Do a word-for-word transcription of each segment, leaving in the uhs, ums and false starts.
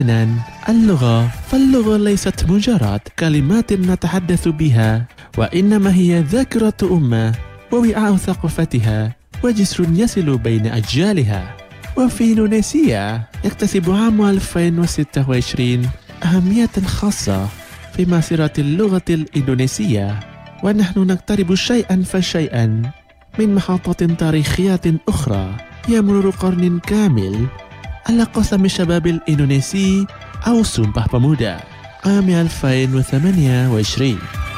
اللغة فاللغة ليست مجرد كلمات نتحدث بها، وإنما هي ذاكرة أمة ووعاء ثقافتها وجسر يصل بين أجيالها. وفي إندونيسيا يكتسب عام ألفين وستة وعشرين أهمية خاصة في مسيرة اللغة الإندونيسية، ونحن نقترب شيئا فشيئا من محطات تاريخية أخرى هي مرور قرن كامل على قسم الشباب الإندونيسي أو Sumpah Pemuda عام ألفين وثمانية وعشرين.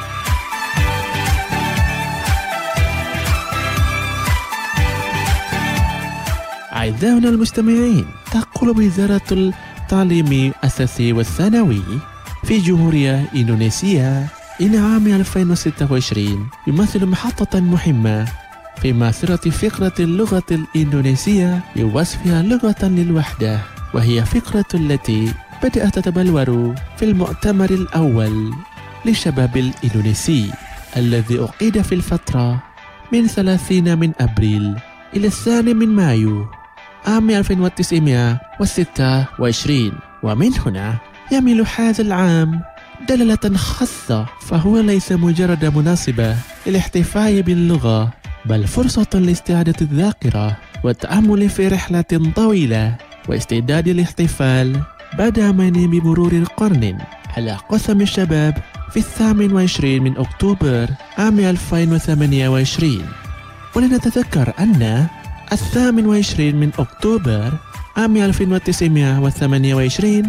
أعزائنا المستمعين، تقول وزارة التعليم الأساسي والثانوي في جمهورية إندونيسيا إن عام ألفين وستة وعشرين يمثل محطة مهمة في مسيرة فكرة اللغة الإندونيسية بوصفها لغة للوحدة، وهي فكرة التي بدأت تتبلور في المؤتمر الأول للشباب الإندونيسي الذي أعقد في الفترة من ثلاثين من أبريل إلى الثاني من مايو عام ألف وتسعمائة وستة وعشرين. ومن هنا يميل هذا العام دلالة خاصة، فهو ليس مجرد مناسبة للاحتفاء باللغة، بل فرصة لاستعادة الذاكرة والتأمل في رحلة طويلة واستعداد الاحتفال بعد عامين بمرور القرن على قسم الشباب في الثامن والعشرين من أكتوبر عام ألفين وثمانية وعشرين. ولنتذكر أن الثامن والعشرين من أكتوبر عام ألف وتسعمائة وثمانية وعشرين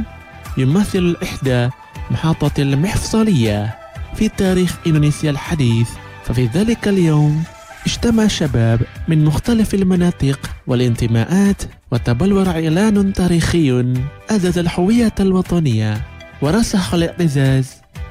يمثل إحدى محطات المفصلية في تاريخ إندونيسيا الحديث، ففي ذلك اليوم اجتمع شباب من مختلف المناطق والانتماءات وتبلور إعلان تاريخي أعزز الهوية الوطنية ورسخ الاعتزاز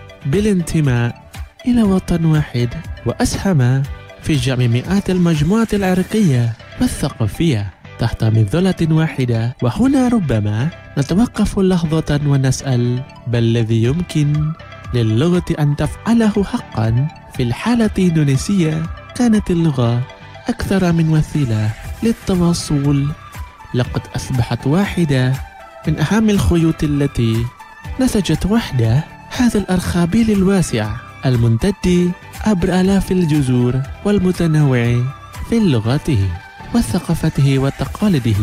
بالانتماء إلى وطن واحد، وأسهم في جمع مئات المجموعات العرقية والثقافية تحت مظلة واحدة. وهنا ربما نتوقف لحظة ونسأل: بل الذي يمكن للغة أن تفعله حقا؟ في الحالة الإندونيسية كانت اللغة أكثر من وسيلة للتواصل، لقد أصبحت واحدة من أهم الخيوط التي نسجت وحدة هذا الأرخبيل الواسع الممتد عبر آلاف الجذور والمتنوع في لغته وثقافته وتقاليده.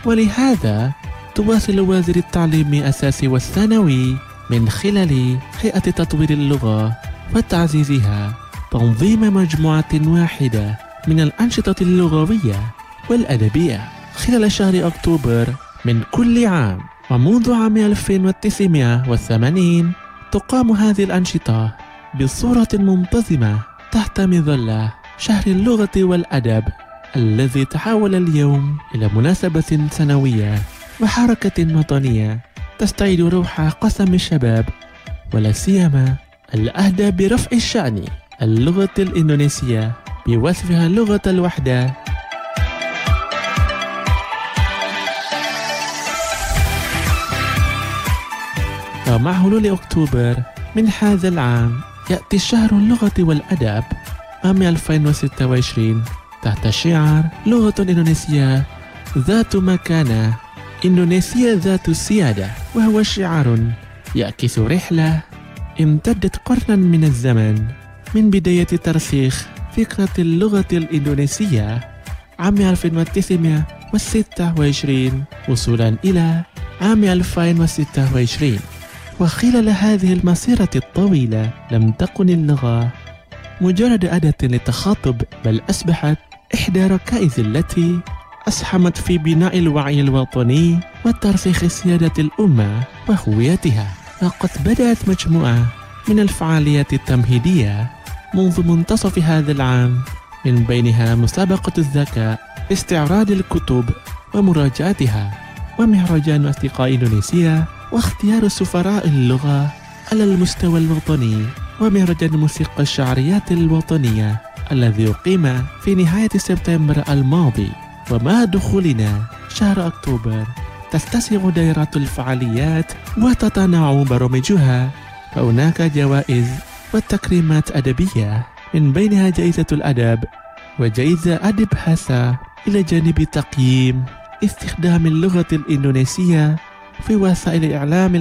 ولهذا تواصل وزير التعليم الأساسي والثانوي من خلال هيئة تطوير اللغة وتعزيزها تنظيم مجموعة واحدة من الأنشطة اللغوية والأدبية خلال شهر أكتوبر من كل عام. ومنذ عام ألف وتسعمائة وثمانين تقام هذه الأنشطة بصورة منتظمة تحت مظلة شهر اللغة والأدب الذي تحول اليوم إلى مناسبة سنوية وحركة وطنية تستعيد روح قسم الشباب، ولا سيما الأهدى برفع الشأن اللغة الإندونيسية بوصفها لغة الوحدة. ومع حلول أكتوبر من هذا العام يأتي شهر اللغة والأدب عام ألفين وستة وعشرين تحت شعار لغة إندونيسية ذات مكانة، إندونيسيا ذات السيادة، وهو شعار يعكس رحلة امتدت قرنا من الزمن من بداية ترسيخ فكرة اللغة الإندونيسية عام ألف وتسعمائة وستة وعشرين وصولا إلى عام ألفين وستة وعشرين. وخلال هذه المسيرة الطويلة لم تكن اللغة مجرد أداة للتخاطب، بل أصبحت إحدى الركائز التي أسهمت في بناء الوعي الوطني وترسيخ سيادة الأمة وهويتها. وقد بدأت مجموعة من الفعاليات التمهيدية منذ منتصف هذا العام، من بينها مسابقة الذكاء، استعراض الكتب ومراجعتها، ومهرجان أصدقاء إندونيسيا، واختيار سفراء اللغة على المستوى الوطني، ومهرجان موسيقى الشعريات الوطنية الذي أقيم في نهاية سبتمبر الماضي. ومع دخولنا شهر أكتوبر تتسع دائرة الفعاليات وتتنوع برامجها، وهناك جوائز وتكريمات أدبية من بينها جائزة الأدب وجائزة أدب هاسا، إلى جانب تقييم استخدام اللغة الإندونيسية في وسائل الإعلام